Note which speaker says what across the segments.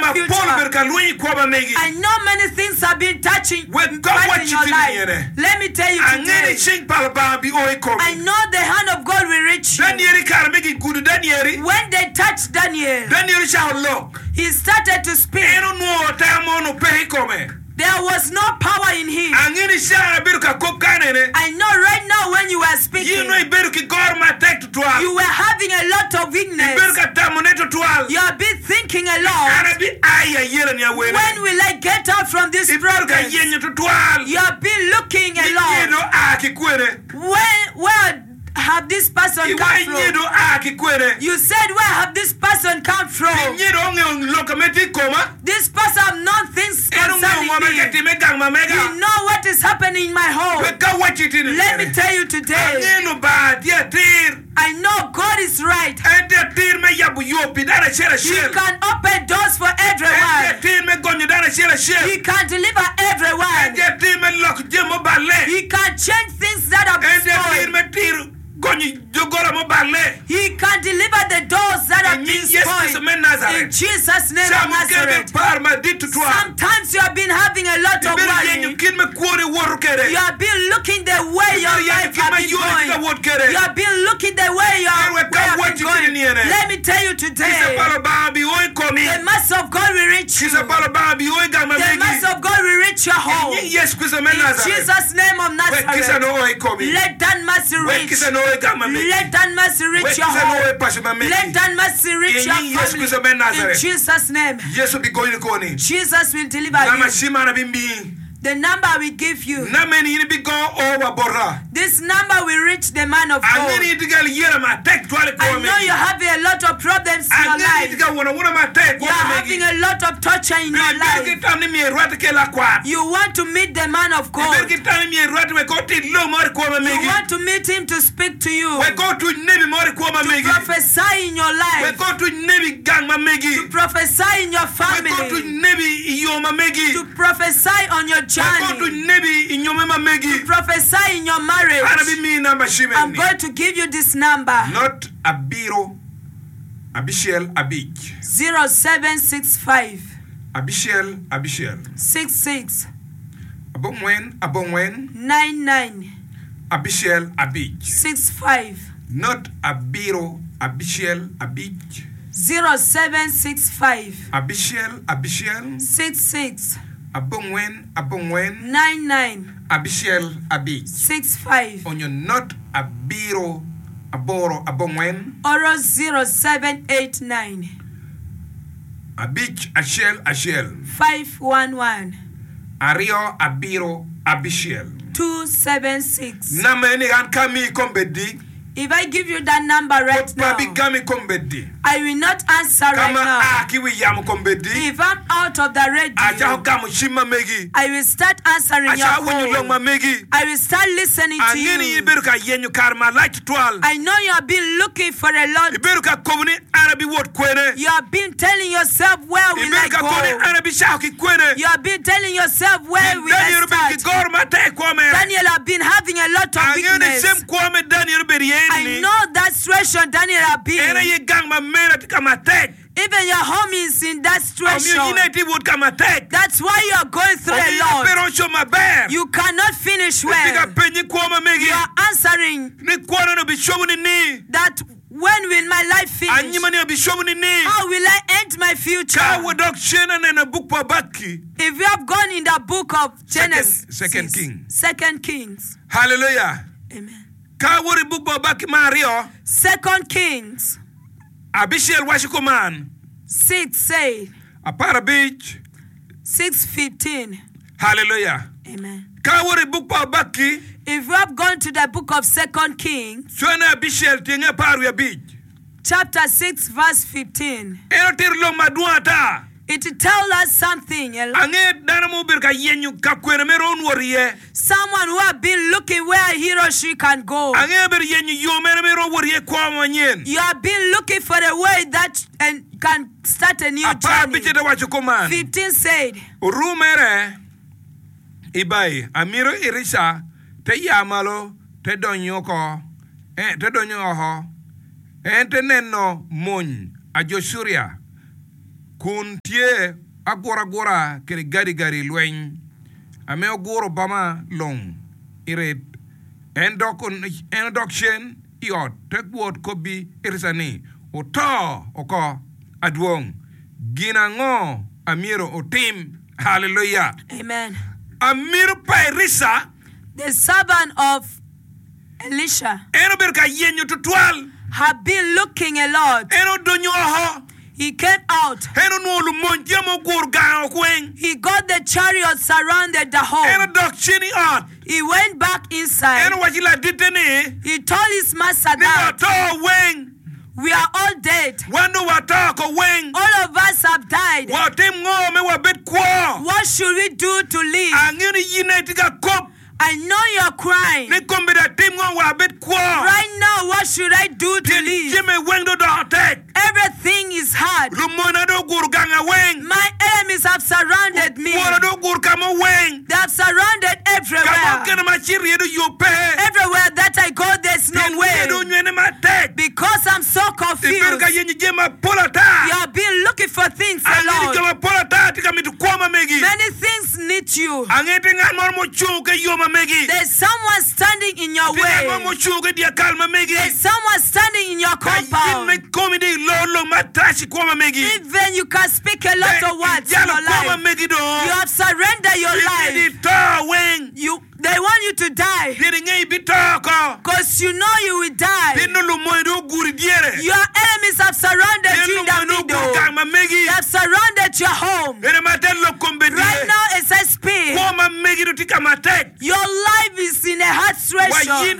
Speaker 1: future. I know many things have been touching in your life. Let me tell you today, I know the hand of God will reach you. When they touched Daniel, he started to speak. There was no power in him. I know right now when you were speaking, you were having a lot of weakness. You have been thinking a lot. When will I get out from this problem? You have been looking a lot. Where have this person come from? You said, where have this person come from? This person have known things concerning me. You know what is happening in my home. Let me tell you today, I know God is right. He can open doors for everyone. He can deliver everyone. He can change things that are spoiled. He can deliver the doors that are being spoiled. In Jesus' name of Nazareth. Sometimes you have been having a lot of worry. You have been looking the way your life has been going. You have been looking the way your life has been going. Let me tell you today, the mercy of God will reach you. The mercy of God will reach your home. In Jesus' name of Nazareth. Let that mercy reach. Let that mercy reach your home. Let that mercy reach your family. In Jesus' name. Jesus will deliver you. The number we give you, this number will reach the man of God. I know you have a lot of problems in your life. You are having a lot of torture in your life. You want to meet the man of God. You want to meet him to speak to you, to prophesy in your life, to prophesy in your family, to prophesy on your journey, to prophesy in your marriage. I'm going to give you this number.
Speaker 2: Not Abiro, Abishel, Abij.
Speaker 1: 0765
Speaker 2: Abishel
Speaker 1: 66
Speaker 2: Abongwen
Speaker 1: 99
Speaker 2: Abishel, Abij.
Speaker 1: 65.
Speaker 2: Not Abiro, Abishel, Abij.
Speaker 1: 0765
Speaker 2: Abishel
Speaker 1: 66
Speaker 2: Abongwen
Speaker 1: 99
Speaker 2: Abishel, Abij.
Speaker 1: 65.
Speaker 2: On your not Abiro, Aboro, Abongwen.
Speaker 1: Oro 0789
Speaker 2: Abij, Ashel
Speaker 1: 511
Speaker 2: Ario, Abiro, Abishel
Speaker 1: 276.
Speaker 2: Nameni Kami Kombedi.
Speaker 1: If I give you that number right now, I will not answer right now. If I'm out of the radio, I will start answering your call. I will start listening to you. I know you have been looking for a lot. You have been telling yourself, where will I go? You have been telling yourself, where will I start? Daniel have been having a lot of weakness. I know that situation Daniel have been. Even your home is in that situation. That's why you are going through a lot. You cannot finish well. You are answering that, when will my life finish? How will I end my future? If you have gone in the book of Genesis, Second Kings.
Speaker 2: Hallelujah.
Speaker 1: Amen.
Speaker 2: 2
Speaker 1: Kings
Speaker 2: Abishel Washikuman
Speaker 1: 6 say
Speaker 2: Aparabich
Speaker 1: 6:15.
Speaker 2: Hallelujah.
Speaker 1: Amen.
Speaker 2: If
Speaker 1: you have gone to the book of 2 Kings, chapter 6 verse 15, it tells us something. Someone who have been looking where he or she can go. You have been looking for a way that can start a new journey. 15 said,
Speaker 2: Ibai, Amiro Irisha, te yamalo, te donyoko, te donyoho, te neno mon, a Josuria. kun tie agora kere gari lwen ame ogoro bama long iret endoction iot tekwot kobi irisani oto oko adwong ginango amiro otim. Hallelujah.
Speaker 1: Amen.
Speaker 2: Amiro pa Risa,
Speaker 1: the servant of Elisha, had been looking a lot. He came out. He got the chariot surrounded the home. He went back inside. He told his master that we are all dead. All of us have died. What should we do to live? I know you're crying. Right now, what should I do to live? Everything is hard. My enemies have surrounded me. They have surrounded everywhere. Everywhere that I go, there's no way. Because I'm so confused. You have been looking for things a lot. Many things need you. There's someone standing in your way. There's someone standing in your compound. Even you can speak a lot of words in your life. You have surrendered your life. They want you to die. Because you know you will die. Your enemies have surrounded you in the middle. They have surrounded your home. Right now as I speak, your life is in a hard situation.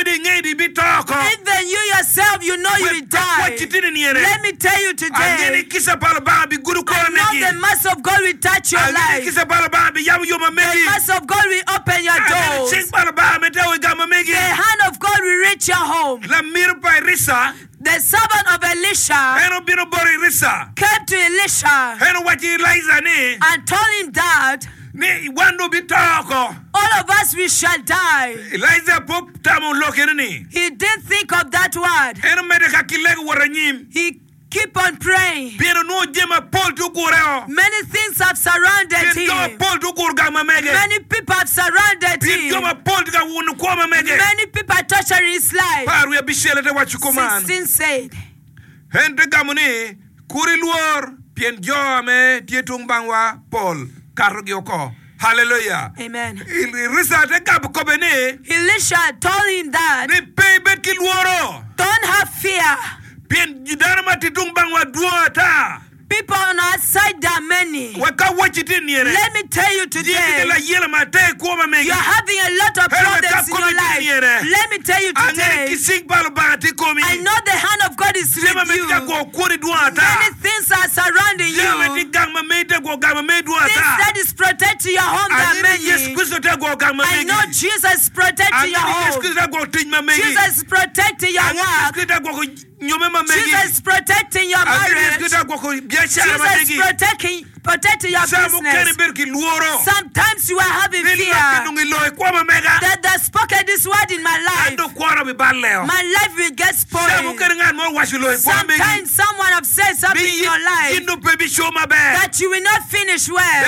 Speaker 1: Even you yourself, you know you will die. Let me tell you today, I know the mercy of God will touch your life. The mercy of God will open your doors. The hand of God will reach your home. The servant of Elisha came to Elisha and told him that all of us we shall die. He didn't think of that word. He keep on praying. Many things have surrounded him. Many people have surrounded him. Many people are torturing his life. 16 said,
Speaker 2: hallelujah.
Speaker 1: Amen. Elisha told him that don't have fear. People on our side, there are many. Let me tell you today, you're having a lot of problems in your life. Let me tell you today, I know the hand of God is with you. Many things are surrounding you. Things that is protecting your home, there are many. I know Jesus is protecting your home. Jesus is protecting your work. Jesus is protecting your marriage. Jesus is protecting your business. Sometimes you are having fear that they spoken this word in my life. My life will get spoiled. Sometimes someone have said something in your life that you will not finish well.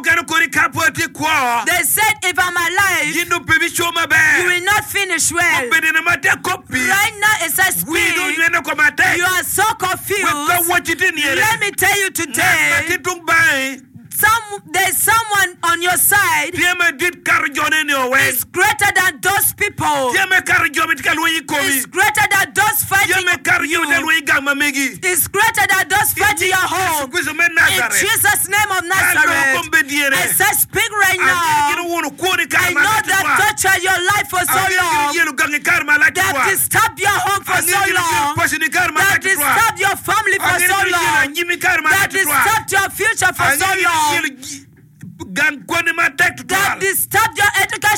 Speaker 1: They said if I'm alive, you will not finish well. Right now as I speak, you are so confused. Let me tell you today, there's someone on your side is greater than those people. Is greater than those fighting you. Is greater than those fighting your home. In Jesus' name of Nazareth, as I speak right now, I know that torture your life for so long, that disturbed your home for so long, that disturbed your family for so long, that disturbed your future for so long, that disturbed your education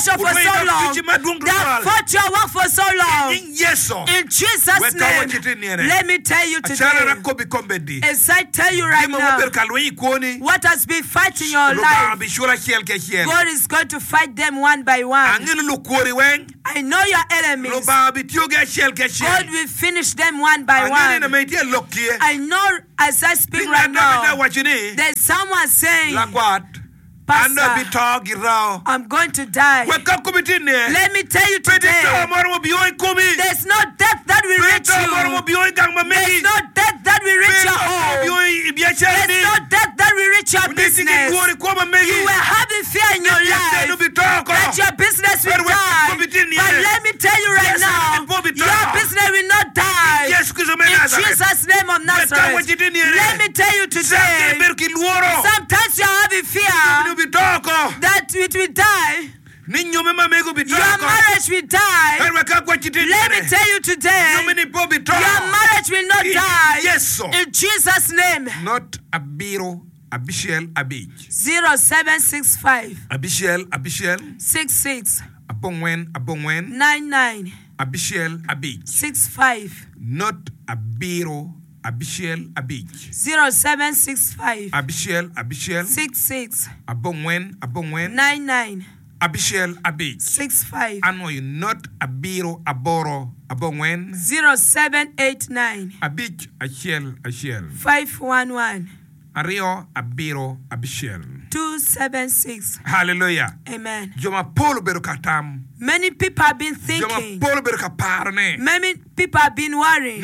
Speaker 1: pressure for so long, that fought your work for so long. In Jesus' name, let me tell you today, as I tell you right now, what has been fighting your life, God is going to fight them one by one. I know your enemies. God will finish them one by one. I know as I speak right now, there's someone saying, Pastor, I'm going to die. Let me tell you today, there's no death that will reach you. There's no death that will reach your home. There's no death that will reach your business. You were having fear in your life that your business will die. But let me tell you right now, your business will not die. In Jesus' name of Nazareth. Let me tell you today, sometimes you're having fear that it will die. Your marriage will die. Let me tell you today, your marriage will not die. In Jesus' name.
Speaker 2: Not Abiro, Abishel, Abij.
Speaker 1: 0765
Speaker 2: Abishel
Speaker 1: 66
Speaker 2: Abongwen
Speaker 1: 99
Speaker 2: Abishel, Abij.
Speaker 1: 65.
Speaker 2: Not Abiro, Abishel, Abij.
Speaker 1: 0765
Speaker 2: Abishel
Speaker 1: 66
Speaker 2: Abongwen
Speaker 1: 99
Speaker 2: Abishel, Abij.
Speaker 1: 65.
Speaker 2: Anoy not Abiro, Aboro, Abongwen
Speaker 1: 0789
Speaker 2: Abij, Ashel
Speaker 1: 511
Speaker 2: Ario, Abiro, Abishel
Speaker 1: 276.
Speaker 2: Hallelujah.
Speaker 1: Amen.
Speaker 2: Joma polo berukatam.
Speaker 1: Many people have been thinking.
Speaker 2: Joma polo berukaparne.
Speaker 1: Many people have been worrying.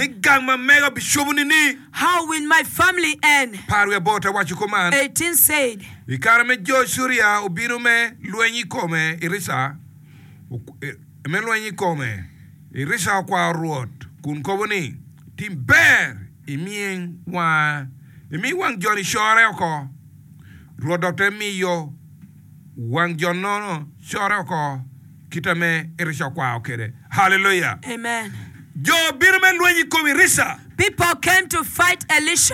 Speaker 1: How will my family end? 18 said.
Speaker 2: Ikarame jo Surya ubirume luenyi kome irisa. Me luenyi kome irisa kwa road kun koboni timber imi wang Johnny Shore ko. Road Dr. Miyo wang John no Shore ko kitame irisa kwa okere. Hallelujah.
Speaker 1: Amen.
Speaker 2: Jo birume luenyi kome irisa.
Speaker 1: People came to fight Elisha.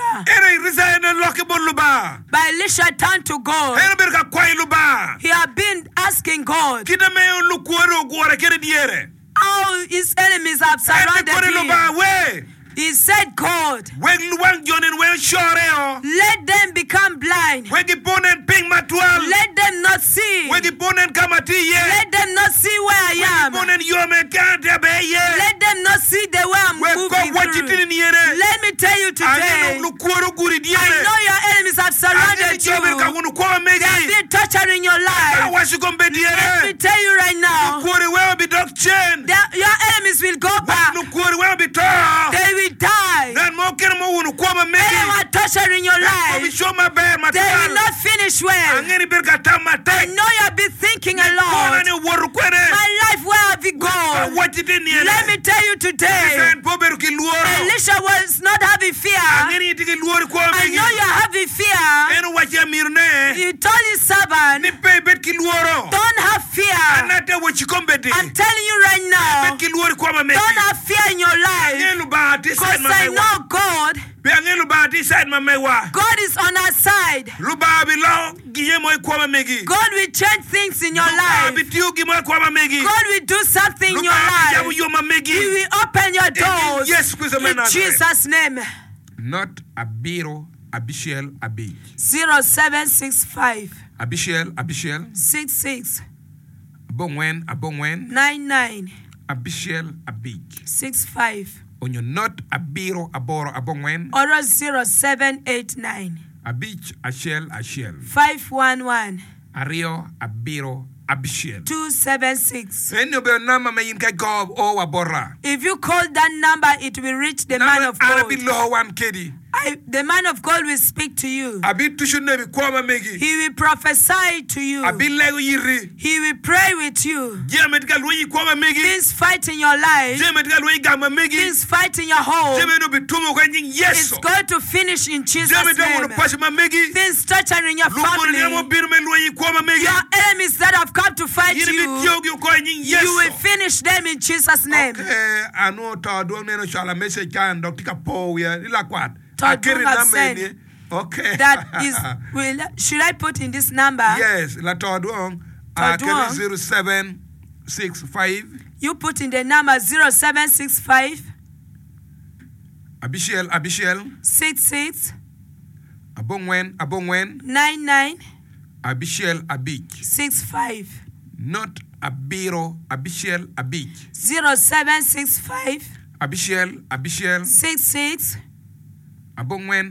Speaker 2: But
Speaker 1: Elisha turned to God. He had been asking God how his enemies have surrounded him. He said, God, let them become blind. Let them not see. Let them not see where I am. Let them not see the way I'm moving through. Let me tell you today, I know your enemies have surrounded you. They have been torturing your life. Let me tell you right now, your enemies will go back. They will die. Anyone torturing your life, they will not finish well. I know you have been thinking a lot. My life, where have you gone? Let me tell you today, Elisha was not having fear. I know you are having fear. He told his servant, don't have fear. I'm telling you right now, don't have fear in your life. Because I know God is on our side. God will change things in your life. God will do something in your life. He will open your doors. In Jesus' name.
Speaker 2: Not Abiro, Abishel, Abij.
Speaker 1: 0765
Speaker 2: Abishel
Speaker 1: 66
Speaker 2: Abongwen
Speaker 1: 99
Speaker 2: Abishel, Abij.
Speaker 1: 65.
Speaker 2: On your not Abiro, Aboro, Abongwen
Speaker 1: Or 0789
Speaker 2: Abij, Ashel
Speaker 1: 511
Speaker 2: Ario, Abiro, Abishel
Speaker 1: 276.
Speaker 2: If
Speaker 1: you call that number, it will reach the man of God. The man of God will speak to you. He will prophesy to you. He will pray with you. Things fight in your life. Things fight in your home. It's going to finish in Jesus' name. Things torture in your family. Your enemies that have come to fight you, you will finish them in Jesus' name.
Speaker 2: Okay.
Speaker 1: That is, should I put in this number?
Speaker 2: Yes, la todwong
Speaker 1: Todwong.
Speaker 2: 0765.
Speaker 1: You put in the number 0765
Speaker 2: Abishel
Speaker 1: 66
Speaker 2: Abongwen
Speaker 1: 99
Speaker 2: Abishel Abich.
Speaker 1: 65.
Speaker 2: Not Abiro Abishel Abich.
Speaker 1: 0765
Speaker 2: Abishel
Speaker 1: 66
Speaker 2: Abongwen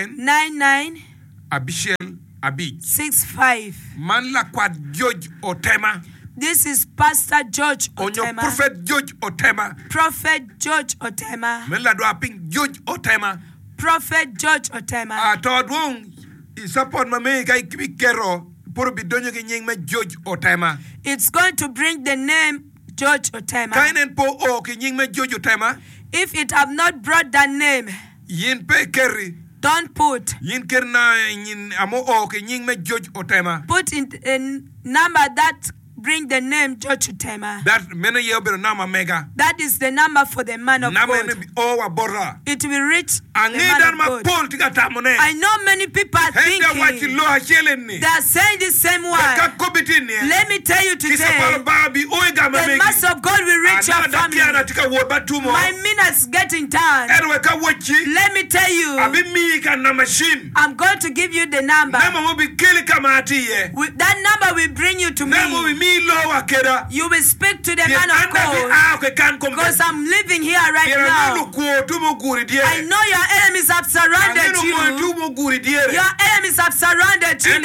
Speaker 1: 99
Speaker 2: Abishel Abich.
Speaker 1: 65.
Speaker 2: Man la kwa George Otema.
Speaker 1: This is Pastor George
Speaker 2: Onyo
Speaker 1: Otema.
Speaker 2: Prophet George Otema.
Speaker 1: Prophet George Otema.
Speaker 2: Men la do aping George Otema.
Speaker 1: Prophet George Otema.
Speaker 2: Todwong support ma me kay kero pour bi donyo ke nyeng me George Otema.
Speaker 1: It's going to bring the name George Otema.
Speaker 2: Kainen po o ke nyeng me George Otema.
Speaker 1: If it have not brought that name,
Speaker 2: Yin pe kerry.
Speaker 1: don't put.
Speaker 2: Yin kerna yin amo o ke nyeng me George Otema.
Speaker 1: Put in a number that bring the name George Otema.
Speaker 2: That mena yebero nama mega.
Speaker 1: That is the number for the man of
Speaker 2: Nama
Speaker 1: God.
Speaker 2: o wa borra.
Speaker 1: It will reach the
Speaker 2: Angi
Speaker 1: man
Speaker 2: dan
Speaker 1: of
Speaker 2: ma
Speaker 1: God.
Speaker 2: Paul tika tamone.
Speaker 1: I know many people are
Speaker 2: Henda wachi
Speaker 1: thinking
Speaker 2: lo hachelen
Speaker 1: they are saying the same
Speaker 2: Ka
Speaker 1: word.
Speaker 2: kobitin
Speaker 1: Let me tell you
Speaker 2: Kisa
Speaker 1: today,
Speaker 2: babi oiga
Speaker 1: the
Speaker 2: mameki.
Speaker 1: mass of God will reach your family.
Speaker 2: Tika wo batumo.
Speaker 1: My minutes getting done.
Speaker 2: Erwe ka wachi.
Speaker 1: Let me tell you,
Speaker 2: Abi mi ka na machine.
Speaker 1: I'm going to give you the number.
Speaker 2: Nemo mo bi kili kama atiye.
Speaker 1: That number will bring you to
Speaker 2: Nemo
Speaker 1: me.
Speaker 2: mi lo wa keda.
Speaker 1: You will speak to the man of God because I'm living here right now. I know your enemies have surrounded you. Your enemies have surrounded you.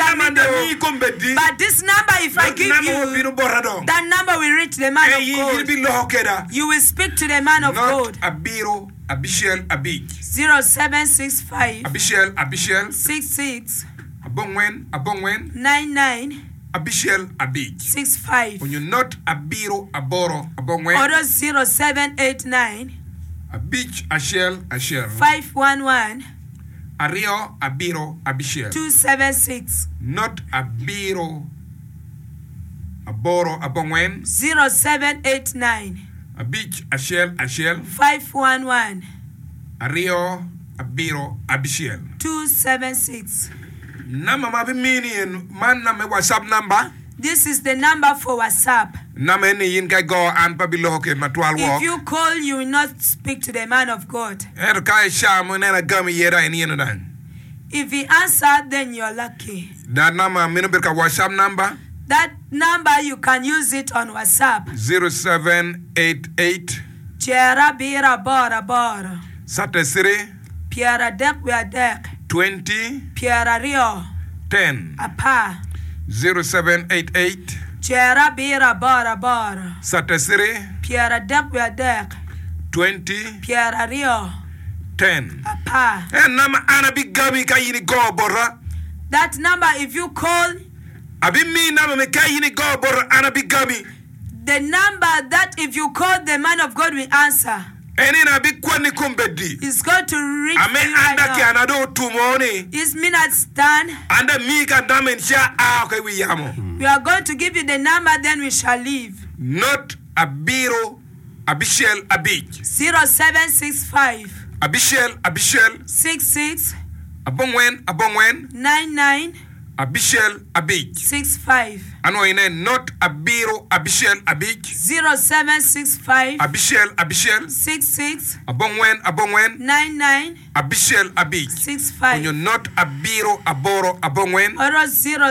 Speaker 1: But this number, if I give you, that number will reach the man of God. You will speak to the man of God.
Speaker 2: Abishel Abich.
Speaker 1: 0765
Speaker 2: Abishel
Speaker 1: 66
Speaker 2: Abongwen
Speaker 1: 99
Speaker 2: Abishel Abich.
Speaker 1: 65.
Speaker 2: When you're not Abiro Aboro Abongwen
Speaker 1: Order 0789
Speaker 2: Abich Ashel
Speaker 1: 511
Speaker 2: Ario Abiro Abishel.
Speaker 1: 276.
Speaker 2: Not Abiro Aboro Abongwen
Speaker 1: 0789
Speaker 2: Abich Ashel
Speaker 1: 511
Speaker 2: Ario Abiro Abishel.
Speaker 1: 276.
Speaker 2: Nama mabi mini man na me WhatsApp number.
Speaker 1: This is the number for WhatsApp.
Speaker 2: Nama ni yin kay go an pabiloke matwal walk.
Speaker 1: If you call, you will not speak to the man of God.
Speaker 2: Kay sha mo na gami yera ni yin dan.
Speaker 1: If he answered, then you're lucky.
Speaker 2: That number mino bir ka WhatsApp number.
Speaker 1: That number you can use it on WhatsApp.
Speaker 2: 0788
Speaker 1: Jera bira bora bora.
Speaker 2: Satesiri
Speaker 1: Piera dek wea dek.
Speaker 2: 20
Speaker 1: Piera rio.
Speaker 2: 10
Speaker 1: Apa.
Speaker 2: 0788
Speaker 1: Jera bira bora bora.
Speaker 2: Satesiri
Speaker 1: Piera dek wea dek.
Speaker 2: 20
Speaker 1: Piera rio.
Speaker 2: 10.
Speaker 1: Apa.
Speaker 2: Nama ana bi gami ka yini go borra.
Speaker 1: That number, if you call,
Speaker 2: Abi mi nama me ka yini go borra ana bi gami.
Speaker 1: the number that if you call, the man of God will answer.
Speaker 2: Eni na bi kwani kumbedi.
Speaker 1: It's going to reach
Speaker 2: Ame
Speaker 1: you right
Speaker 2: anda ki
Speaker 1: now.
Speaker 2: anado tumoni.
Speaker 1: His minutes done.
Speaker 2: Anda mi ka damen sha okay we yamo.
Speaker 1: We are going to give you the number, then we shall leave.
Speaker 2: Not Abiro Abishel Abich.
Speaker 1: 0765
Speaker 2: Abishel
Speaker 1: 66
Speaker 2: Abongwen
Speaker 1: 99
Speaker 2: Abishel Abich.
Speaker 1: 65.
Speaker 2: Ano ine not Abiro Abishel Abich.
Speaker 1: 0765
Speaker 2: Abishel
Speaker 1: 66
Speaker 2: Abongwen
Speaker 1: 99
Speaker 2: Abishel Abich.
Speaker 1: 65.
Speaker 2: When you're not Abiro Aboro Abongwen
Speaker 1: Or 0